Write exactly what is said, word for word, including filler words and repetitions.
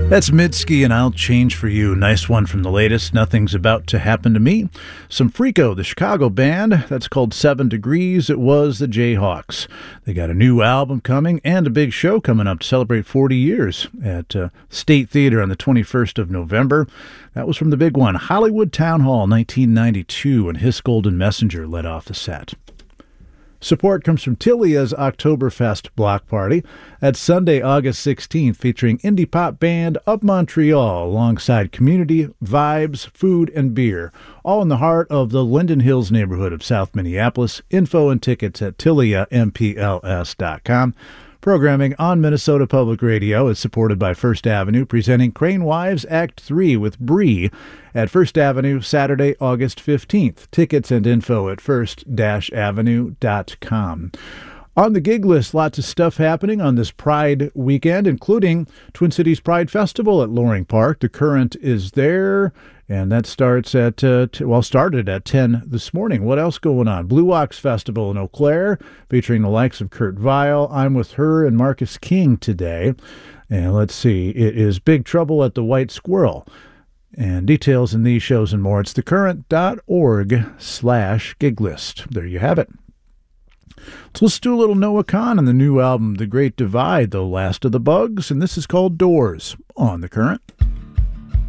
That's Mitski and I'll Change for You. Nice one from the latest, Nothing's About to Happen to Me. Some Freako, the Chicago band, that's called Seven Degrees. It was the Jayhawks. They got a new album coming and a big show coming up to celebrate forty years at uh, State Theater on the twenty-first of November. That was from the big one, Hollywood Town Hall, nineteen ninety-two, and Hiss Golden Messenger led off the set. Support comes from Tilia's Oktoberfest Block Party at Sunday, August sixteenth, featuring indie pop band of Montreal alongside community, vibes, food, and beer, all in the heart of the Linden Hills neighborhood of South Minneapolis. Info and tickets at tilia m p l s dot com. Programming on Minnesota Public Radio is supported by First Avenue, presenting Crane Wives Act three with Bree at First Avenue, Saturday, August fifteenth. Tickets and info at first avenue dot com. On the gig list, lots of stuff happening on this Pride weekend, including Twin Cities Pride Festival at Loring Park. The Current is there, and that starts at, uh, t- well, started at ten this morning. What else going on? Blue Ox Festival in Eau Claire, featuring the likes of Kurt Vile. I'm With Her and Marcus King today. And let's see, it is Big Trouble at the White Squirrel. And details in these shows and more, it's thecurrent.org slash gig list. There you have it. So let's do a little Noah Kahan on the new album, The Great Divide, The Last of the Bugs, and this is called Doors on The Current.